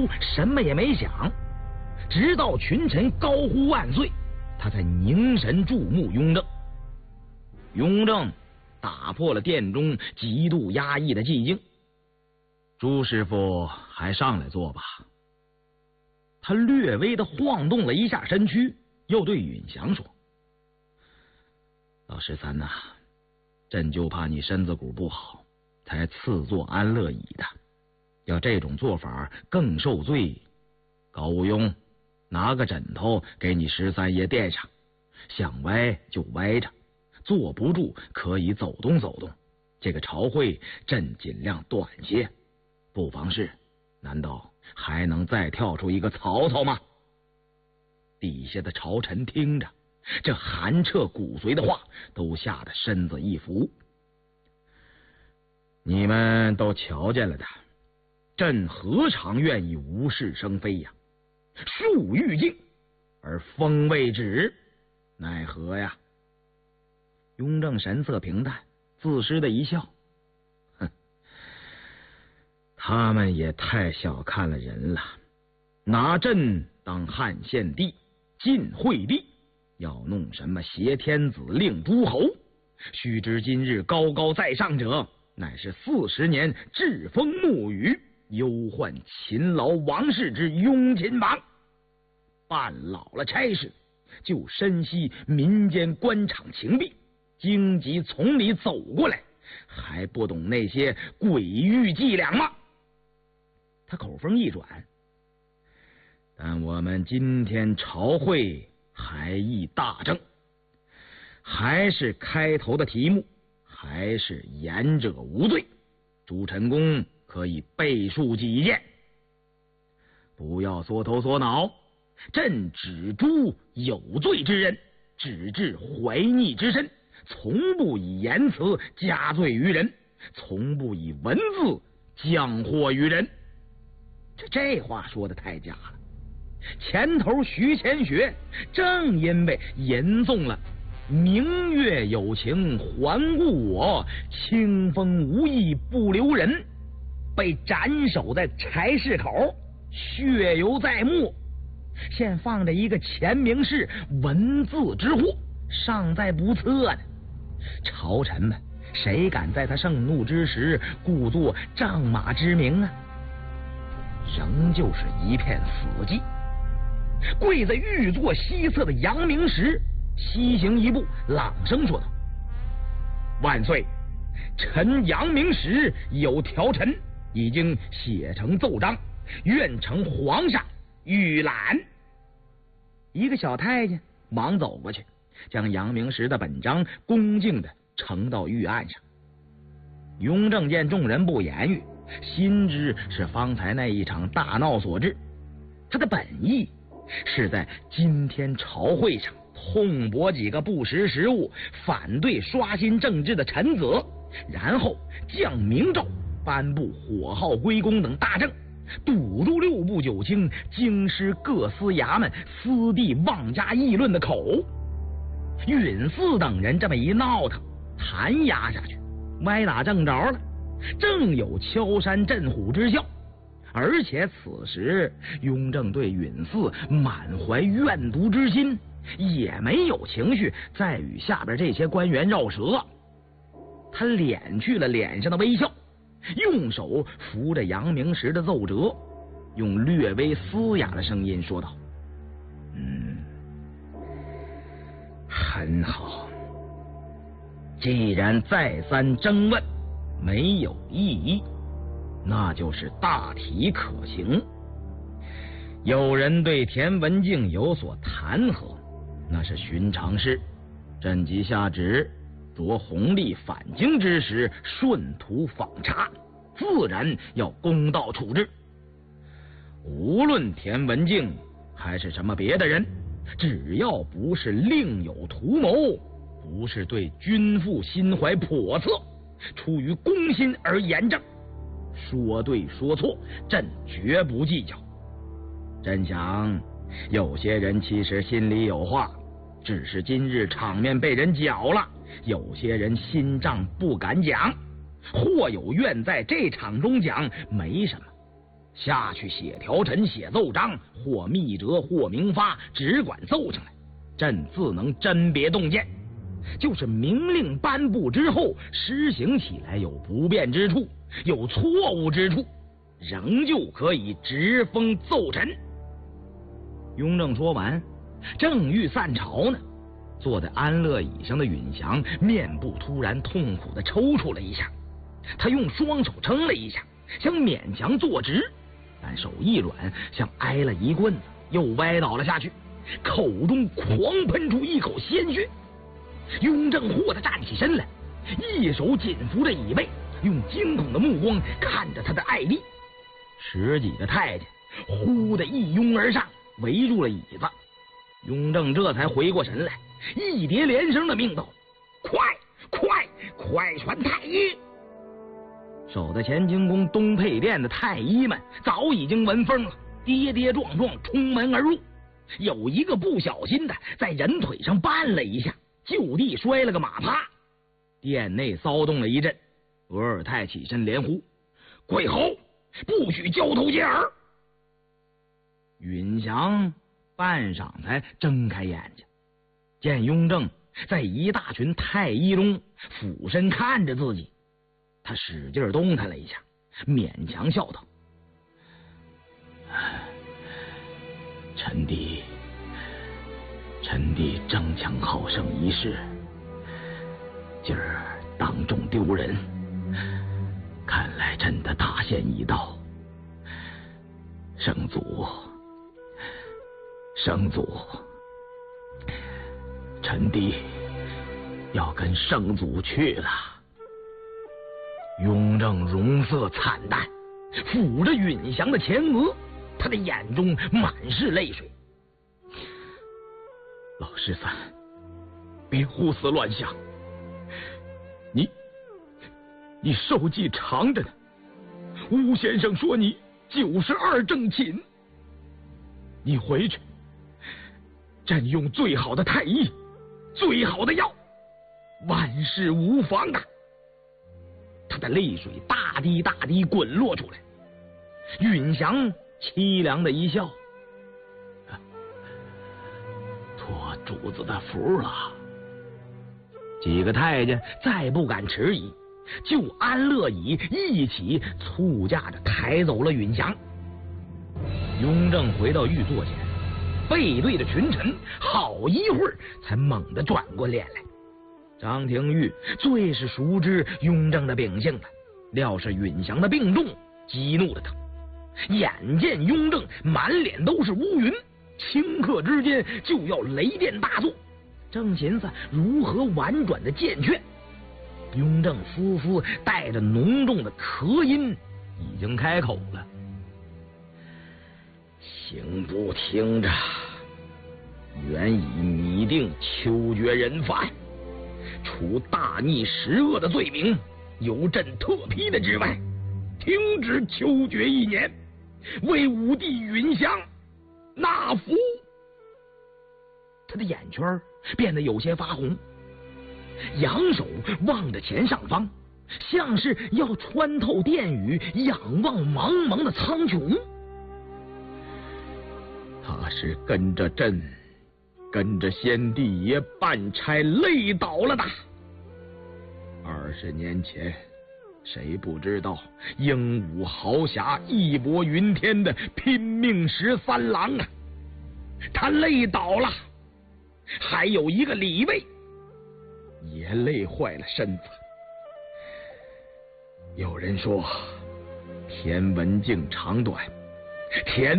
都什么也没想，直到群臣高呼万岁，他才凝神注目雍正。雍正打破了殿中极度压抑的寂静。朱师傅还上来坐吧。他略微的晃动了一下身躯，又对允祥说：老13呐，朕就怕你身子骨不好，才赐座安乐椅的，要这种做法更受罪。高无庸，拿个枕头给你13爷垫上，想歪就歪着，坐不住可以走动走动。这个朝会朕尽量短些，不妨事，难道还能再跳出一个曹操吗？底下的朝臣听着这寒彻骨髓的话，都吓得身子一浮。你们都瞧见了的，朕何尝愿意无事生非呀？树欲静而风未止，奈何呀？雍正神色平淡，自失的一笑，哼，他们也太小看了人了，拿朕当汉献帝、晋惠帝，要弄什么挟天子令诸侯？须知今日高高在上者，乃是40年栉风沐雨、忧患勤劳王室之雍亲王，办老了差事，就深悉民间官场情弊，荆棘丛里走过来，还不懂那些诡域伎俩吗？他口风一转，但我们今天朝会还议大政，还是开头的题目，还是言者无罪。朱陈公可以背述几件，不要缩头缩脑。朕只诛有罪之人，只治怀逆之身，从不以言辞加罪于人，从不以文字降祸于人。这话说的太假了。前头徐乾学正因为吟诵了明月有情还故我，清风无意不留人，被斩首在柴市口，血犹在目。现放着一个钱明士文字之祸，尚在不测呢。朝臣们谁敢在他盛怒之时故作仗马之名啊？仍旧是一片死寂。跪在御座西侧的杨明时西行一步，朗声说道：万岁，臣杨明时有条陈，已经写成奏章，愿呈皇上御览。一个小太监忙走过去，将杨明时的本章恭敬地呈到御案上。雍正见众人不言语，心知是方才那一场大闹所致。他的本意是在今天朝会上痛驳几个不识时务、反对刷新政治的臣子，然后降明诏，颁布火耗归公等大政，堵住6部9卿、京师各司衙门私地妄加议论的口。允嗣等人这么一闹腾，弹压下去，歪打正着了，正有敲山震虎之效。而且此时雍正对允嗣满怀怨毒之心，也没有情绪再与下边这些官员绕舌。他敛去了脸上的微笑，用手扶着杨明时的奏折，用略微嘶哑的声音说道：很好，既然再三争问没有异议，那就是大体可行。有人对田文镜有所弹劾，那是寻常事。朕即下旨，着弘历返京之时顺途访查，自然要公道处置。无论田文镜还是什么别的人，只要不是另有图谋，不是对君父心怀叵测，出于公心而言政，说对说错，朕绝不计较。朕想有些人其实心里有话，只是今日场面被人搅了，有些人心账不敢讲，或有愿在这场中讲，没什么。 下去写条陈、写奏章，或密折，或明发，只管奏上来，朕自能甄别洞见。就是明令颁布之后，施行起来有不便之处，有错误之处，仍旧可以直封奏臣。雍正说完，正欲散朝呢，坐在安乐椅上的允祥面部突然痛苦地抽搐了一下，他用双手撑了一下，想勉强坐直，但手一软，像挨了一棍子，又歪倒了下去，口中狂喷出一口鲜血。雍正豁地站起身来，一手紧扶着椅背，用惊恐的目光看着他的爱弟。10几个太监忽地一拥而上，围住了椅子。雍正这才回过神来，一叠连声的命道：快传太医！守在乾清宫东配殿的太医们早已经闻风了，跌跌撞撞冲门而入，有一个不小心的在人腿上绊了一下，就地摔了个马趴。殿内骚动了一阵，额尔泰起身连呼：贵侯，不许交头接耳！允祥半晌才睁开眼睛，见雍正在一大群太医中俯身看着自己，他使劲动弹了一下，勉强笑道：臣弟争强好胜一事，今儿当众丢人，看来朕的大限已到。圣祖，臣弟要跟圣祖去了。雍正容色惨淡，抚着允祥的前额，他的眼中满是泪水。老13，别胡思乱想，你寿计长着呢。巫先生说你92正寝，你回去，朕用最好的太医，最好的药，万事无妨啊！他的泪水大滴大滴滚落出来。允祥凄凉的一笑：托主子的福了。几个太监再不敢迟疑，就安乐椅一起簇驾着抬走了允祥。雍正回到御座前，背对着群臣，好一会儿才猛地转过脸来。张廷玉最是熟知雍正的秉性了，料是允祥的病重激怒了他。眼见雍正满脸都是乌云，顷刻之间就要雷电大作，正寻思如何婉转的见劝，雍正丝丝带着浓重的咳音已经开口了：刑部听着，原已拟定秋决人犯，除大逆十恶的罪名由朕特批的之外，停止秋决1年，为武帝允祥纳福。他的眼圈变得有些发红，仰手望着前上方，像是要穿透殿宇，仰望茫茫的苍穹。他是跟着朕，跟着先帝爷办差累倒了的。20年前，谁不知道英武豪侠、义薄云天的拼命13郎啊？他累倒了。还有一个李卫也累坏了身子。有人说天文镜长短，天